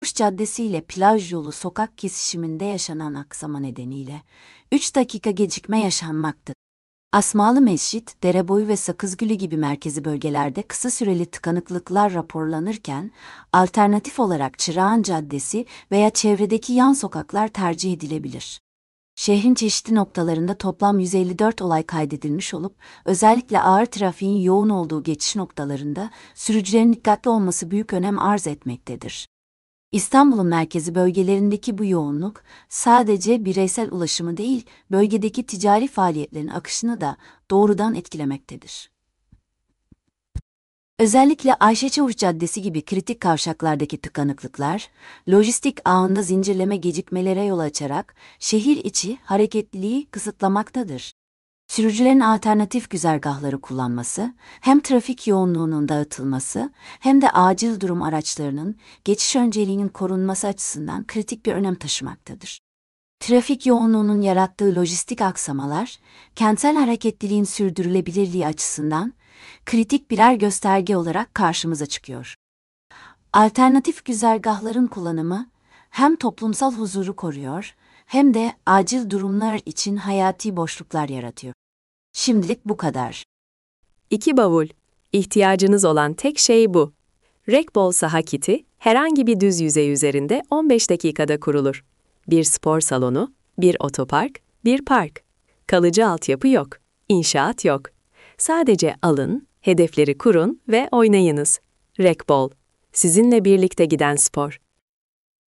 Caddesi ile plaj yolu sokak kesişiminde yaşanan aksama nedeniyle 3 dakika gecikme yaşanmaktadır. Asmalı Mescit, Dereboyu ve Sakızgülü gibi merkezi bölgelerde kısa süreli tıkanıklıklar raporlanırken, alternatif olarak Çırağan Caddesi veya çevredeki yan sokaklar tercih edilebilir. Şehrin çeşitli noktalarında toplam 154 olay kaydedilmiş olup, özellikle ağır trafiğin yoğun olduğu geçiş noktalarında sürücülerin dikkatli olması büyük önem arz etmektedir. İstanbul'un merkezi bölgelerindeki bu yoğunluk, sadece bireysel ulaşımı değil, bölgedeki ticari faaliyetlerin akışını da doğrudan etkilemektedir. Özellikle Ayşe Çavuş Caddesi gibi kritik kavşaklardaki tıkanıklıklar, lojistik ağında zincirleme gecikmelere yol açarak şehir içi hareketliliği kısıtlamaktadır. Sürücülerin alternatif güzergahları kullanması, hem trafik yoğunluğunun dağıtılması hem de acil durum araçlarının geçiş önceliğinin korunması açısından kritik bir önem taşımaktadır. Trafik yoğunluğunun yarattığı lojistik aksamalar, kentsel hareketliliğin sürdürülebilirliği açısından kritik birer gösterge olarak karşımıza çıkıyor. Alternatif güzergahların kullanımı, hem toplumsal huzuru koruyor, hem de acil durumlar için hayati boşluklar yaratıyor. Şimdilik bu kadar. 2 bavul. İhtiyacınız olan tek şey bu. Rekbol saha kiti, herhangi bir düz yüzey üzerinde 15 dakikada kurulur. Bir spor salonu, bir otopark, bir park. Kalıcı altyapı yok, inşaat yok. Sadece alın, hedefleri kurun ve oynayınız. Rekbol, sizinle birlikte giden spor.